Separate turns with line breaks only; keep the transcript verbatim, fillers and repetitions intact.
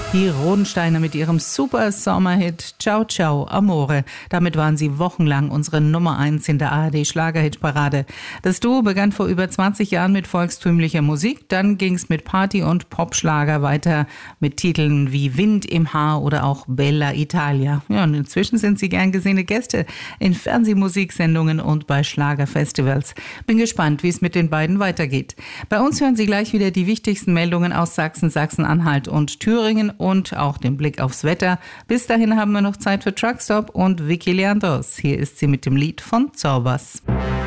Die Rodensteiner mit ihrem super Sommerhit Ciao Ciao Amore. Damit waren sie wochenlang unsere Nummer eins in der A R D-Schlagerhitparade. Das Duo begann vor über zwanzig Jahren mit volkstümlicher Musik. Dann ging's mit Party- und Popschlager weiter mit Titeln wie Wind im Haar oder auch Bella Italia. Ja, und inzwischen sind sie gern gesehene Gäste in Fernsehmusiksendungen und bei Schlagerfestivals. Bin gespannt, wie es mit den beiden weitergeht. Bei uns hören Sie gleich wieder die wichtigsten Meldungen aus Sachsen, Sachsen-Anhalt und Thüringen und auch den Blick aufs Wetter. Bis dahin haben wir noch Zeit für Truckstop und Vicky Leandros. Hier ist sie mit dem Lied von Zorbas.